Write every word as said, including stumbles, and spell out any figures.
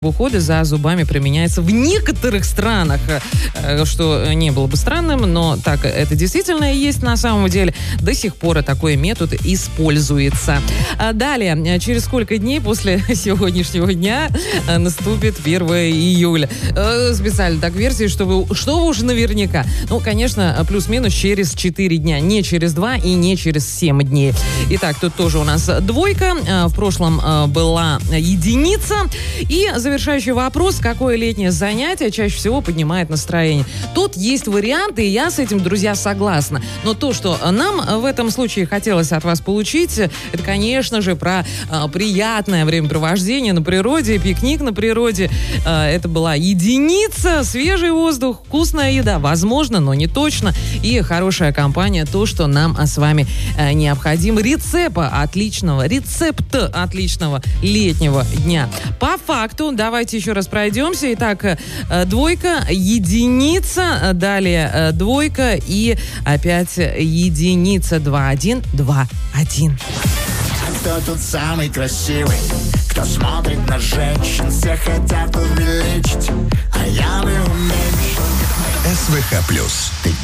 ухода за зубами применяется в некоторых странах, что не было бы странным, но так это действительно и есть на самом деле. До сих пор такой метод используется. Далее, через сколько дней после сегодняшнего дня наступит первое июля? Специально так версии, чтобы, что уж наверняка. Ну, конечно, плюс-минус через четыре дня, не через два и не через семь дней. Итак, тут тоже у нас двойка. В прошлом была единица. И завершающий вопрос: какое летнее занятие чаще всего поднимает настроение? Тут есть варианты, и я с этим, друзья, согласна. Но то, что нам в этом случае хотелось от вас получить, это, конечно же, про э, приятное времяпровождение на природе, пикник на природе. Э, это была единица, свежий воздух, вкусная еда, возможно, но не точно, и хорошая компания, то, что нам а, с вами э, необходимо. Рецепта отличного, рецепта отличного летнего дня. По факту, давайте еще раз пройдемся. Итак, двойка, единица, далее двойка и опять единица. Два, один, два, один. Кто тут самый красивый? Кто смотрит на женщин? Все хотят увеличить, а я бы уменьшил. СВХ плюс.